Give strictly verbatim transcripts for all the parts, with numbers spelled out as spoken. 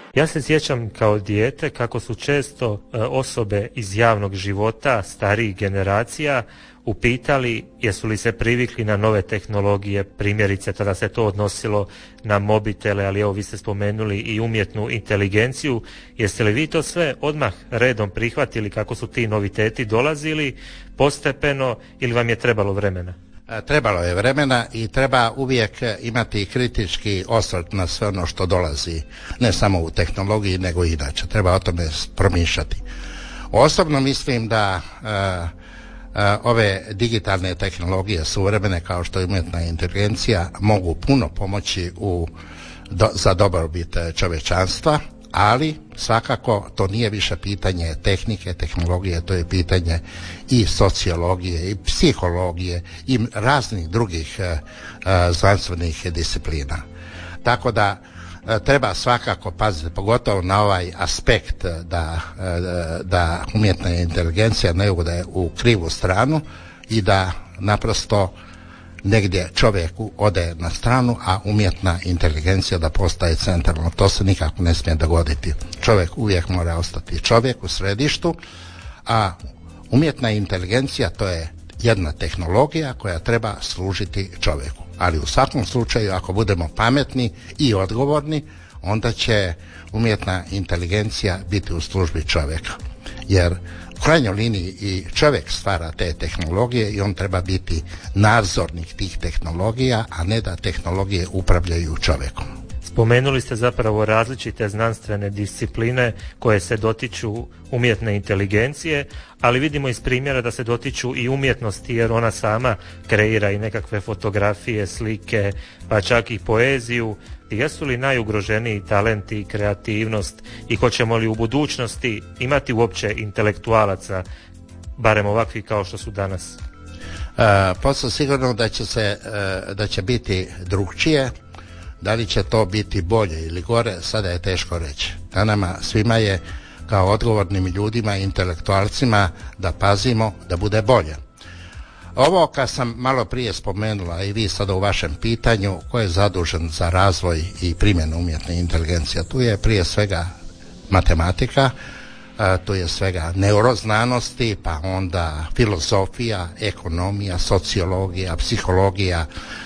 Ja se sjećam kao dijete kako su često e, osobe iz javnog života, starijih generacija, upitali jesu li se privikli na nove tehnologije, primjerice tada se to odnosilo na mobitele, ali evo vi ste spomenuli i umjetnu inteligenciju. Jeste li vi to sve odmah redom prihvatili kako su ti noviteti dolazili postepeno ili vam je trebalo vremena? Trebalo je vremena i treba uvijek imati kritički osvrt na sve ono što dolazi, ne samo u tehnologiji nego i inače. Treba o tome promišljati. Osobno mislim da uh, Uh, ove digitalne tehnologije suvremene kao što je umjetna inteligencija mogu puno pomoći u, do, za dobrobit čovječanstva, ali svakako to nije više pitanje tehnike, tehnologije, to je pitanje i sociologije i psihologije i raznih drugih uh, uh, znanstvenih disciplina. Tako da treba svakako paziti, pogotovo na ovaj aspekt da, da umjetna inteligencija ne ode u krivu stranu i da naprosto negdje čovjek ode na stranu, a umjetna inteligencija da postaje centralno. To se nikako ne smije dogoditi. Čovjek uvijek mora ostati čovjek u središtu, a umjetna inteligencija to je jedna tehnologija koja treba služiti čovjeku. Ali u svakom slučaju, ako budemo pametni i odgovorni, onda će umjetna inteligencija biti u službi čovjeka. Jer u krajnjoj liniji i čovjek stvara te tehnologije i on treba biti nadzornik tih tehnologija, a ne da tehnologije upravljaju čovjekom. Spomenuli ste zapravo različite znanstvene discipline koje se dotiču umjetne inteligencije, ali vidimo iz primjera da se dotiču i umjetnosti jer ona sama kreira i nekakve fotografije, slike, pa čak i poeziju. Jesu li najugroženiji talenti i kreativnost i hoćemo li u budućnosti imati uopće intelektualaca, barem ovakvi kao što su danas? E, posle sigurno da će, se, e, da će biti drugčije. Da li će to biti bolje ili gore, sada je teško reći. A nama svima je kao odgovornim ljudima i intelektualcima da pazimo da bude bolje. Ovo kad sam malo prije spomenula i vi sada u vašem pitanju, ko je zadužen za razvoj i primjenu umjetne inteligencije, tu je prije svega matematika, tu je svega neuroznanosti, pa onda filozofija, ekonomija, sociologija, psihologija,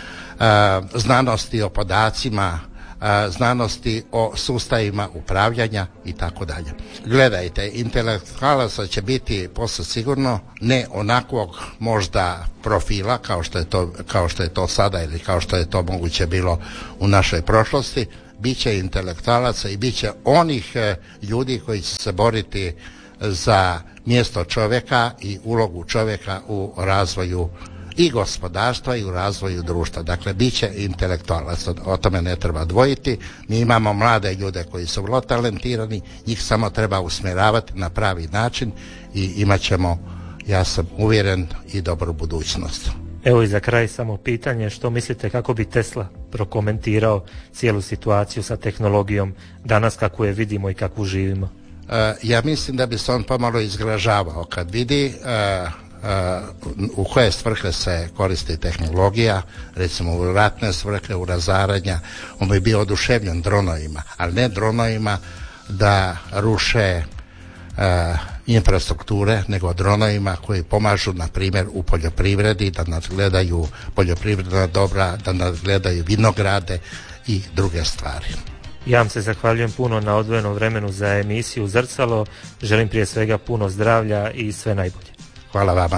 znanosti o podacima, znanosti o sustavima upravljanja i tako dalje. Gledajte, intelektualaca će biti posle sigurno ne onakvog možda profila kao što je to, kao što je to sada ili kao što je to moguće bilo u našoj prošlosti. Biće intelektualaca i biće onih ljudi koji će se boriti za mjesto čovjeka i ulogu čovjeka u razvoju i gospodarstva i u razvoju društva. Dakle, bit će intelektualaca, o tome ne treba dvojiti. Mi imamo mlade ljude koji su vrlo talentirani, njih samo treba usmjeravati na pravi način i imat ćemo, ja sam uvjeren, i dobru budućnost. Evo i za kraj samo pitanje, što mislite kako bi Tesla prokomentirao cijelu situaciju sa tehnologijom danas kakvu je vidimo i kakvu živimo? Uh, ja mislim da bi se on pomalo izgražavao kad vidi uh, Uh, u koje svrhe se koristi tehnologija, recimo u ratne svrhe, u razaranja. On bi bio oduševljen dronovima, ali ne dronovima da ruše uh, infrastrukture, nego dronovima koji pomažu, na primjer, u poljoprivredi, da nadgledaju poljoprivredna dobra, da nadgledaju vinograde i druge stvari. Ja vam se zahvaljujem puno na odvojenom vremenu za emisiju Zrcalo. Želim prije svega puno zdravlja i sve najbolje. Hvala vama.